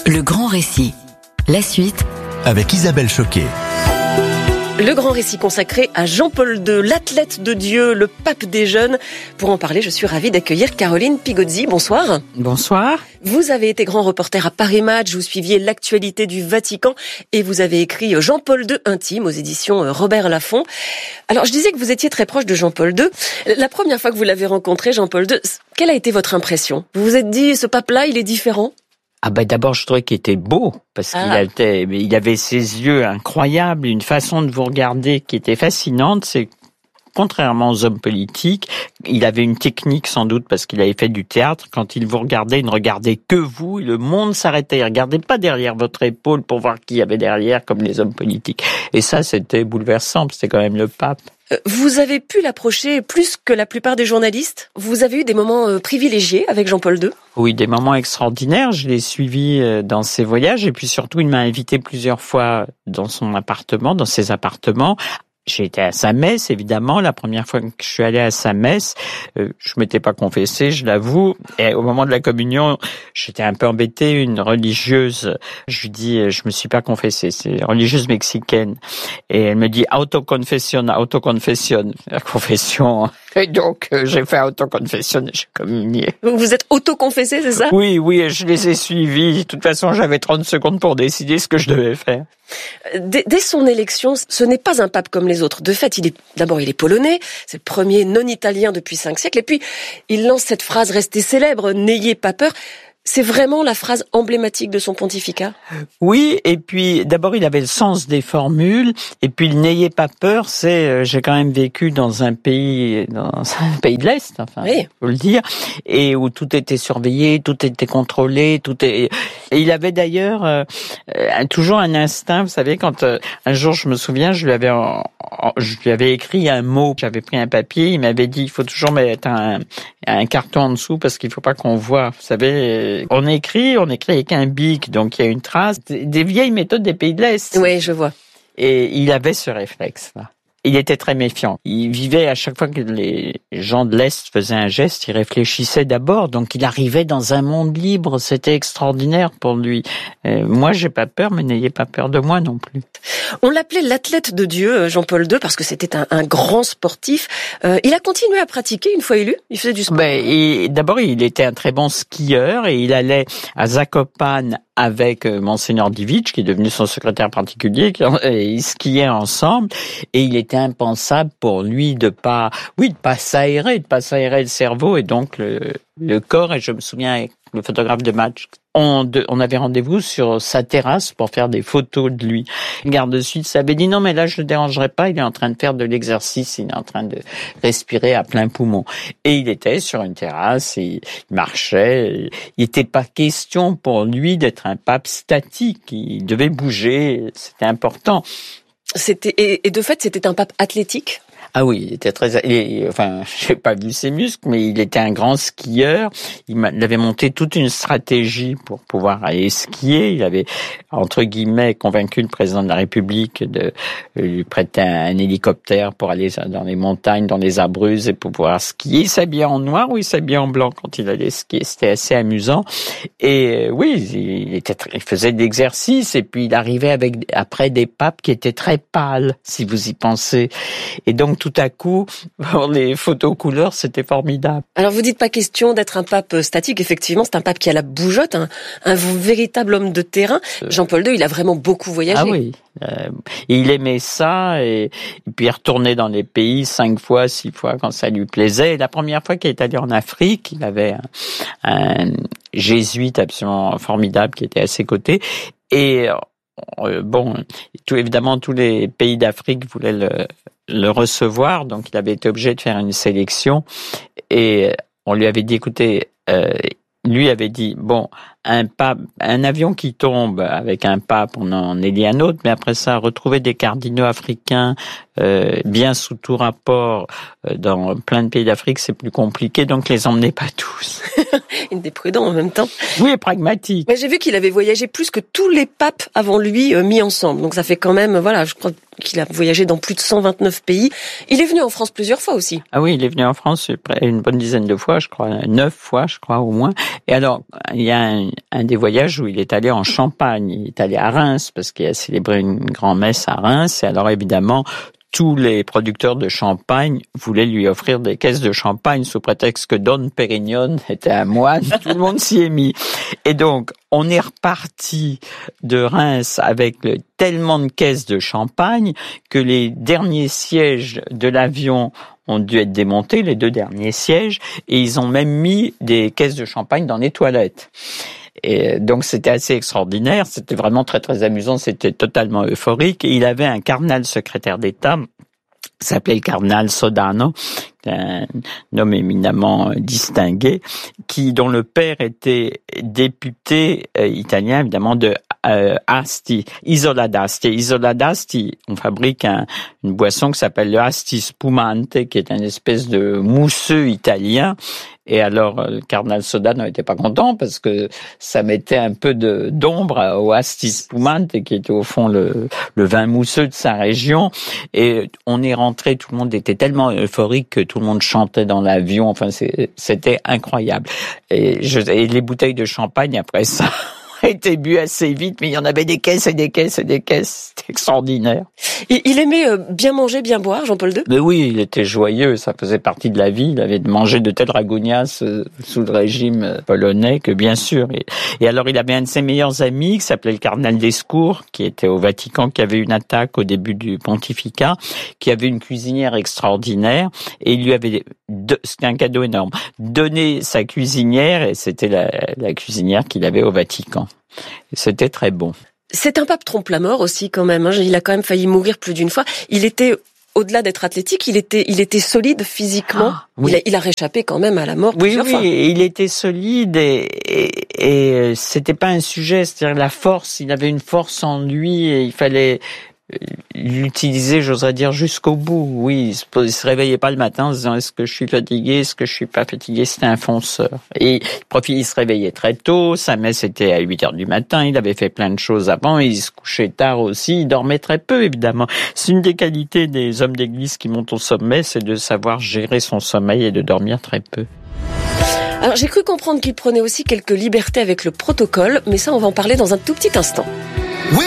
Le grand récit. La suite avec Isabelle Choquet. Le grand récit consacré à Jean-Paul II, l'athlète de Dieu, le pape des jeunes. Pour en parler, je suis ravie d'accueillir Caroline Pigozzi. Bonsoir. Bonsoir. Vous avez été grand reporter à Paris Match, vous suiviez l'actualité du Vatican et vous avez écrit Jean-Paul II intime aux éditions Robert Laffont. Alors, je disais que vous étiez très proche de Jean-Paul II. La première fois que vous l'avez rencontré, Jean-Paul II, quelle a été votre impression? Vous vous êtes dit, ce pape-là, il est différent? D'abord, je trouvais qu'il était beau, parce qu'il avait ses yeux incroyables, une façon de vous regarder qui était fascinante. C'est contrairement aux hommes politiques, il avait une technique sans doute parce qu'il avait fait du théâtre. Quand il vous regardait, il ne regardait que vous, et le monde s'arrêtait. Il ne regardait pas derrière votre épaule pour voir qui y avait derrière, comme les hommes politiques. Et ça, c'était bouleversant, c'était quand même le pape. Vous avez pu l'approcher plus que la plupart des journalistes? Vous avez eu des moments privilégiés avec Jean-Paul II? Oui, des moments extraordinaires. Je l'ai suivi dans ses voyages et puis surtout, il m'a invité plusieurs fois dans son appartement, dans ses appartements. J'ai été à sa messe, évidemment. La première fois que je suis allé à sa messe, je m'étais pas confessé, je l'avoue. Et au moment de la communion, j'étais un peu embêté. Une religieuse, je lui dis, je me suis pas confessé. C'est une religieuse mexicaine. Et elle me dit, autoconfession, la confession. Et donc, j'ai fait autoconfession et j'ai communié. Donc vous êtes autoconfessé, c'est ça? Oui, je les ai suivis. De toute façon, j'avais 30 secondes pour décider ce que je devais faire. Dès son élection, ce n'est pas un pape comme les autres. De fait, il est polonais, c'est le premier non-italien depuis 5 siècles, et puis il lance cette phrase restée célèbre, « N'ayez pas peur ». C'est vraiment la phrase emblématique de son pontificat? Oui, et puis d'abord il avait le sens des formules, et puis le n'ayez pas peur, c'est j'ai quand même vécu dans un pays de l'Est, oui. Faut le dire, et où tout était surveillé, tout était contrôlé, et il avait d'ailleurs toujours un instinct, vous savez, quand un jour je me souviens, je lui avais écrit un mot, j'avais pris un papier, il m'avait dit il faut toujours mettre un carton en dessous parce qu'il faut pas qu'on voit, vous savez. On écrit avec un bic, donc il y a une trace. Des vieilles méthodes des pays de l'Est. Oui, je vois. Et il avait ce réflexe-là. Il était très méfiant. Il vivait à chaque fois que les gens de l'Est faisaient un geste, il réfléchissait d'abord. Donc il arrivait dans un monde libre. C'était extraordinaire pour lui. Moi, j'ai pas peur, mais n'ayez pas peur de moi non plus. On l'appelait l'athlète de Dieu, Jean-Paul II, parce que c'était un grand sportif. Il a continué à pratiquer une fois élu. Il faisait du sport. D'abord, il était un très bon skieur et il allait à Zakopane avec Monseigneur Divic, qui est devenu son secrétaire particulier, et ils skiaient ensemble, et il était impensable pour lui de pas s'aérer le cerveau, et donc le corps, et je me souviens avec le photographe de match, on avait rendez-vous sur sa terrasse pour faire des photos de lui. Le garde de suite s'avait dit non, mais là je le dérangerai pas, il est en train de faire de l'exercice, il est en train de respirer à plein poumon. Et il était sur une terrasse, il marchait, il n'était pas question pour lui d'être un pape statique, il devait bouger, c'était important. Et de fait, c'était un pape athlétique? Ah oui, il était j'ai pas vu ses muscles, mais il était un grand skieur. Il avait monté toute une stratégie pour pouvoir aller skier. Il avait, entre guillemets, convaincu le président de la République de lui prêter un hélicoptère pour aller dans les montagnes, dans les Abruzzes et pour pouvoir skier. Il s'habillait en noir ou il s'habillait en blanc quand il allait skier. C'était assez amusant. Et il faisait de l'exercice et puis il arrivait après des papes qui étaient très pâles, si vous y pensez. Et donc, tout à coup, pour les photos couleurs, c'était formidable. Alors, vous dites pas question d'être un pape statique. Effectivement, c'est un pape qui a la bougeotte, un véritable homme de terrain. Jean-Paul II, il a vraiment beaucoup voyagé. Ah oui. Il aimait ça et puis il retournait dans les pays 5 fois, 6 fois quand ça lui plaisait. Et la première fois qu'il est allé en Afrique, il avait un jésuite absolument formidable qui était à ses côtés. Et évidemment, tous les pays d'Afrique voulaient le recevoir, donc il avait été obligé de faire une sélection et on lui avait dit, écoutez, lui avait dit, un avion qui tombe avec un pape, on en élit un autre, mais après ça, retrouver des cardinaux africains bien sous tout rapport dans plein de pays d'Afrique, c'est plus compliqué, donc les emmenez pas tous. Il était prudent en même temps. Oui, et pragmatique. Mais j'ai vu qu'il avait voyagé plus que tous les papes avant lui mis ensemble, donc ça fait quand même, je crois, qu'il a voyagé dans plus de 129 pays. Il est venu en France plusieurs fois aussi. Ah oui, il est venu en France une bonne dizaine de fois, je crois, 9 fois, je crois, au moins. Et alors, il y a un des voyages où il est allé en Champagne. Il est allé à Reims parce qu'il a célébré une grand-messe à Reims. Et alors, évidemment, tous les producteurs de champagne voulaient lui offrir des caisses de champagne sous prétexte que Dom Pérignon était un moine. Tout le monde s'y est mis. Et donc, on est reparti de Reims avec tellement de caisses de champagne que les derniers sièges de l'avion ont dû être démontés, les 2 derniers sièges, et ils ont même mis des caisses de champagne dans les toilettes. Et donc c'était assez extraordinaire, c'était vraiment très très amusant, c'était totalement euphorique. Et il avait un cardinal secrétaire d'État, s'appelait le cardinal Sodano, un homme éminemment distingué, dont le père était député italien, évidemment, de Asti, Isola d'Asti. Isola d'Asti, on fabrique une boisson qui s'appelle le Asti Spumante, qui est une espèce de mousseux italien. Et alors, le cardinal Sodano n'était pas content parce que ça mettait un peu d'ombre au Asti Spumante, qui était au fond le vin mousseux de sa région. Et on est rentré, tout le monde était tellement euphorique que tout le monde chantait dans l'avion. Enfin, c'était incroyable. Et les bouteilles de champagne, après ça, été bu assez vite, mais il y en avait des caisses et des caisses et des caisses. C'était extraordinaire. Il aimait bien manger, bien boire, Jean-Paul II? Mais oui, il était joyeux, ça faisait partie de la vie. Il avait mangé de telles ragounias sous le régime polonais que bien sûr. Et alors il avait un de ses meilleurs amis qui s'appelait le cardinal d'Escours, qui était au Vatican, qui avait une attaque au début du pontificat, qui avait une cuisinière extraordinaire, et il lui avait, c'était un cadeau énorme, donné sa cuisinière, et c'était la cuisinière qu'il avait au Vatican. Et c'était très bon. C'est un pape trompe-la-mort aussi quand même. Il a quand même failli mourir plus d'une fois. Il était, au-delà d'être athlétique, il était solide physiquement. Ah, oui. Il a réchappé quand même à la mort plusieurs fois. Oui, il était solide et c'était pas un sujet. C'est-à-dire la force, il avait une force en lui et il fallait l'utiliser, j'oserais dire, jusqu'au bout. Oui, il se réveillait pas le matin en se disant est-ce que je suis fatigué, est-ce que je suis pas fatigué. C'était un fonceur. Et il se réveillait très tôt, sa messe était à 8h du matin, il avait fait plein de choses avant, il se couchait tard aussi, il dormait très peu évidemment. C'est une des qualités des hommes d'église qui montent au sommet, c'est de savoir gérer son sommeil et de dormir très peu. Alors j'ai cru comprendre qu'il prenait aussi quelques libertés avec le protocole, mais ça on va en parler dans un tout petit instant.